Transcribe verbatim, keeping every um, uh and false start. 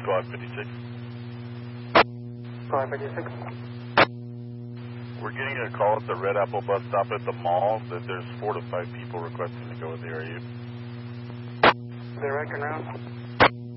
Squad fifty-six. Squad fifty-six. We're getting a call at the Red Apple bus stop at the mall that there's four to five people requesting to go there. Are you? They're right now.